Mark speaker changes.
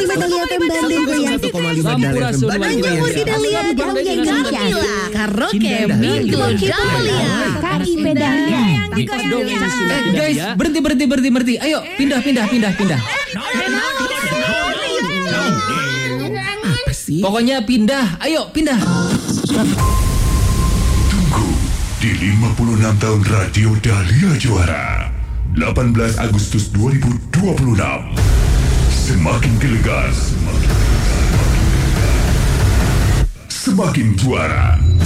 Speaker 1: 1,5 Dahlia FM Bandung goyang.
Speaker 2: 1,5 Dahlia FM Bandung
Speaker 1: Menjamur di Dahlia goyang Indonesia.
Speaker 3: Karaoke Minggu Dahlia.
Speaker 1: KIP Dahlia.
Speaker 2: Guys, berhenti. Ayo, pindah. Apa sih? Pokoknya pindah. Ayo, pindah.
Speaker 4: Tunggu di 56 tahun Radio Dahlia Juara. 18 Agustus 2026. Semakin gelegar, semakin juara.